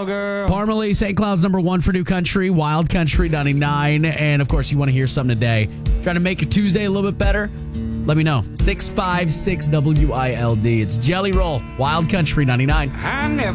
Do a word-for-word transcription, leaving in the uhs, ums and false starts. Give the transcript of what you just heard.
girl. Parmalee, Saint Cloud's number one for New Country, Wild Country ninety-nine. And, of course, you want to hear something today. Trying to make your Tuesday a little bit better? Let me know. six five six W I L D. It's Jelly Roll, Wild Country ninety-nine. I never